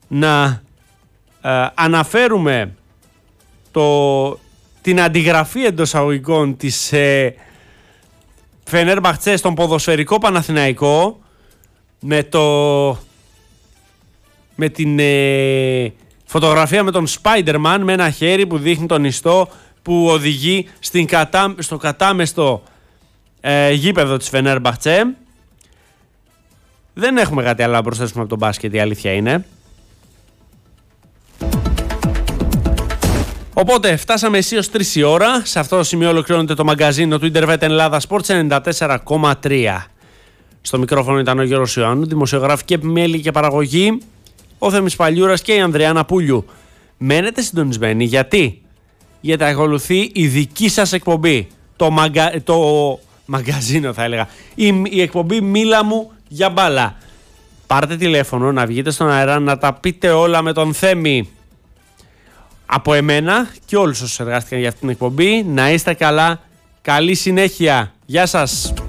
να αναφέρουμε την αντιγραφή εντός αγωγικών της Φενέρμπαχτσε στον ποδοσφαιρικό Παναθηναϊκό με την φωτογραφία με τον Spider-Man με ένα χέρι που δείχνει τον ιστό που οδηγεί στο κατάμεστο γήπεδο της Φενέρμπαχτσε. Δεν έχουμε κάτι άλλο να προσθέσουμε από τον μπάσκετ, η αλήθεια είναι. Οπότε φτάσαμε αισίως 3 η ώρα. Σε αυτό το σημείο ολοκληρώνεται το μαγκαζίνο του Ιντερβέτ Ελλάδα Sports 94,3. Στο μικρόφωνο ήταν ο Γιώργος Ιωάννου, δημοσιογραφική επιμέλεια και παραγωγή ο Θέμης Παλιούρας και η Ανδριάννα Πούλιου. Μένετε συντονισμένοι γιατί ακολουθεί η δική σας εκπομπή, το μαγκαζίνο θα έλεγα, η εκπομπή Μίλα μου για μπάλα. Πάρτε τηλέφωνο να βγείτε στον αέρα να τα πείτε όλα με τον Θέμη. Από εμένα και όλους όσους εργάστηκαν για αυτή την εκπομπή, να είστε καλά, καλή συνέχεια, γεια σας.